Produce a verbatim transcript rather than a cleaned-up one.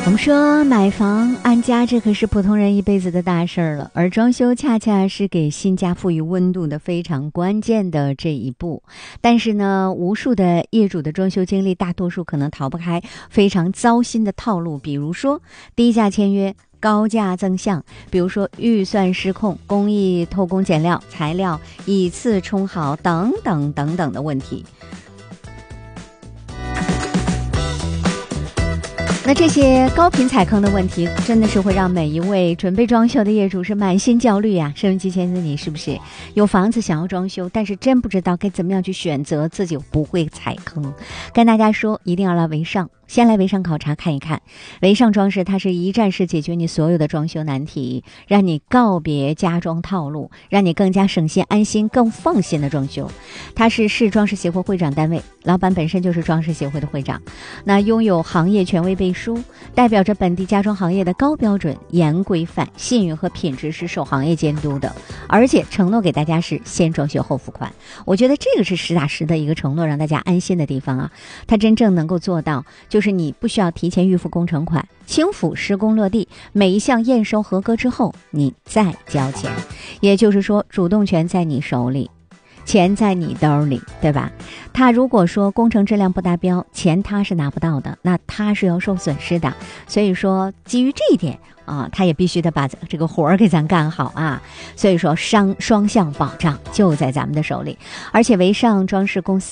我们说买房安家，这可是普通人一辈子的大事儿了，而装修恰恰是给新家赋予温度的非常关键的这一步。但是呢，无数的业主的装修经历，大多数可能逃不开非常糟心的套路，比如说低价签约、高价增项，比如说预算失控、工艺偷工减料、材料以次充好等等等等的问题。那这些高频踩坑的问题，真的是会让每一位准备装修的业主是满心焦虑啊！收音机前的你是不是有房子想要装修，但是真不知道该怎么样去选择，自己不会踩坑？跟大家说，一定要来维尚。先来维尚考察看一看，维尚装饰它是一站式解决你所有的装修难题，让你告别家装套路，让你更加省心安心更放心的装修。它是市装饰协会会长单位，老板本身就是装饰协会的会长，那拥有行业权威背书，代表着本地家装行业的高标准、严规范、信誉和品质是受行业监督的，而且承诺给大家是先装修后付款。我觉得这个是实打实的一个承诺，让大家安心的地方啊。它真正能够做到，就是你不需要提前预付工程款，轻付施工落地，每一项验收合格之后你再交钱，也就是说主动权在你手里，钱在你兜里，对吧？他如果说工程质量不达标，钱他是拿不到的，那他是要受损失的。所以说基于这一点啊，他也必须得把这个活儿给咱干好啊。所以说双双向保障就在咱们的手里，而且维尚装饰公司